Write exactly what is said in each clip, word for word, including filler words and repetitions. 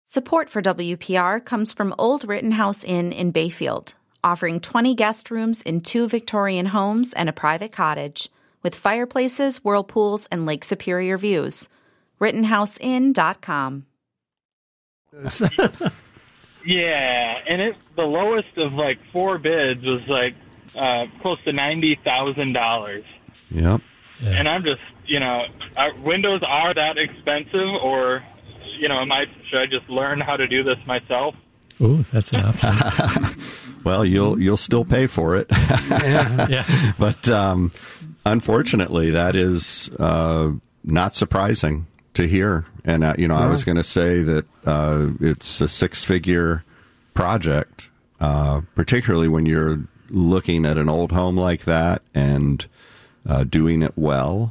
Support for W P R comes from Old Rittenhouse Inn in Bayfield, offering twenty guest rooms in two Victorian homes and a private cottage, with fireplaces, whirlpools, and Lake Superior views. Rittenhouse Inn dot com. Yeah, and it the lowest of like four bids was like uh, close to ninety thousand dollars. Yep. Yeah. And I'm just, you know, are, windows are that expensive, or, you know, am I should I just learn how to do this myself? Ooh, that's an option. Well, you'll you'll still pay for it. yeah. yeah. But um, unfortunately, that is uh, not surprising to hear. And, uh, you know, I was going to say that uh, it's a six-figure project, uh, particularly when you're looking at an old home like that and uh, doing it well.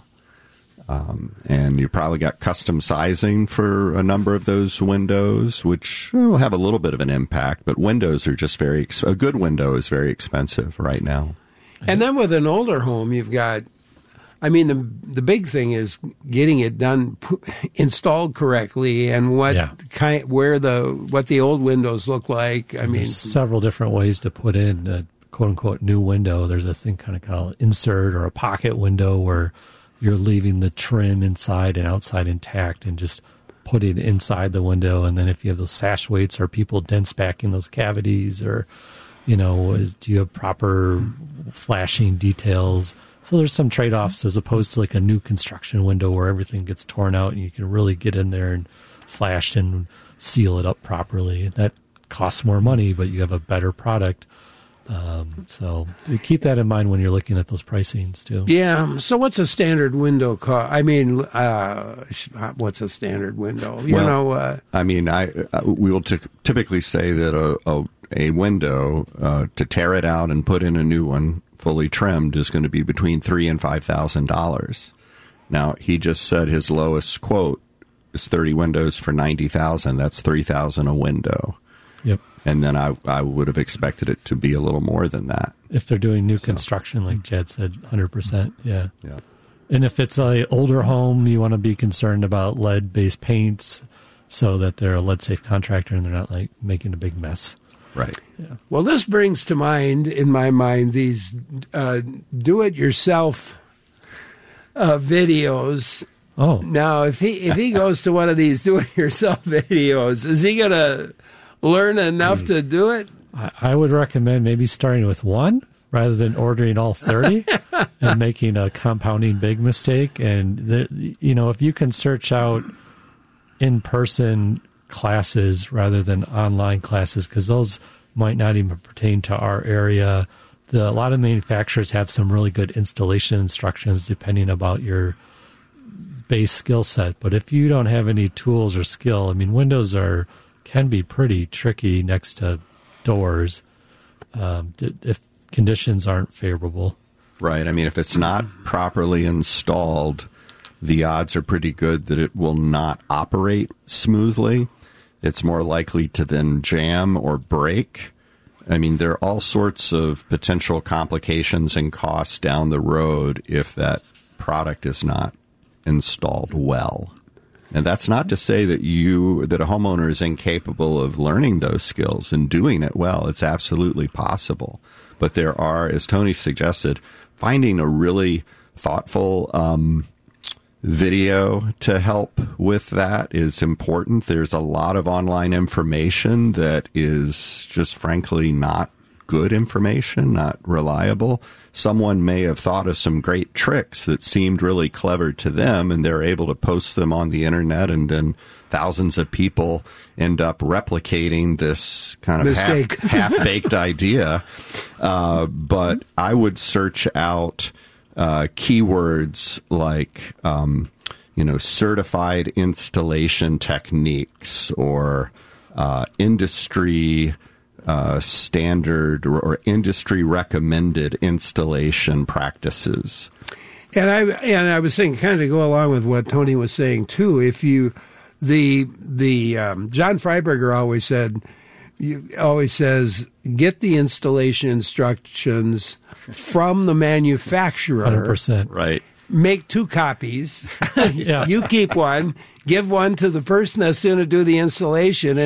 Um, and you probably got custom sizing for a number of those windows, which will have a little bit of an impact. But windows are just very ex- a good window is very expensive right now. And then with an older home, you've got, I mean, the the big thing is getting it done, installed correctly, and what Yeah. kind, where the what the old windows look like. I mean, There's several different ways to put in a quote unquote new window. There's a thing kind of called insert or a pocket window where you're leaving the trim inside and outside intact and just put it inside the window. And then if you have those sash weights, are people dense backing those cavities, or, you know, is, do you have proper flashing details? So there's some trade-offs as opposed to like a new construction window where everything gets torn out and you can really get in there and flash and seal it up properly. That costs more money, but you have a better product. Um, so keep that in mind when you're looking at those pricings too. yeah. So what's a standard window cost? I mean, uh, what's a standard window? You Well, know, uh, I mean, I uh, we will t- typically say that a a, a window uh, to tear it out and put in a new one fully trimmed is going to be between three and five thousand dollars. Now he just said his lowest quote is thirty windows for ninety thousand. That's three thousand a window. Yep. And then I I would have expected it to be a little more than that. If they're doing new construction, like Jed said, one hundred percent. Yeah. Yeah. And if it's a older home, you want to be concerned about lead-based paints so that they're a lead-safe contractor and they're not like making a big mess. Right. Yeah. well, this brings to mind, in my mind, these uh, do-it-yourself uh, videos. Oh, Now, if he if he goes to one of these do-it-yourself videos, is he going to learn enough to do it? I, I would recommend maybe starting with one rather than ordering all thirty and making a compounding big mistake. And, the, you know, if you can search out in-person classes rather than online classes, because those might not even pertain to our area. The, a lot of manufacturers have some really good installation instructions depending about your base skill set. But if you don't have any tools or skill, I mean, windows are can be pretty tricky next to doors um, if conditions aren't favorable. Right. I mean, if it's not properly installed, the odds are pretty good that it will not operate smoothly. It's more likely to then jam or break. I mean, there are all sorts of potential complications and costs down the road if that product is not installed well. And that's not to say that you that a homeowner is incapable of learning those skills and doing it well. It's absolutely possible. But there are, as Tony suggested, finding a really thoughtful um, video to help with that is important. There's a lot of online information that is just frankly not good information, not reliable. Someone may have thought of some great tricks that seemed really clever to them, and they're able to post them on the internet, and then thousands of people end up replicating this kind of half, half-baked idea. Uh, but I would search out uh, keywords like, um, you know, certified installation techniques or uh, industry Uh, standard or, or industry recommended installation practices. And I and I was saying, kind of to go along with what Tony was saying too. If you the the um, John Freiberger always said, you always says, get the installation instructions from the manufacturer. one hundred percent. Right. Make two copies. Yeah. You keep one. Give one to the person that's going to do the installation.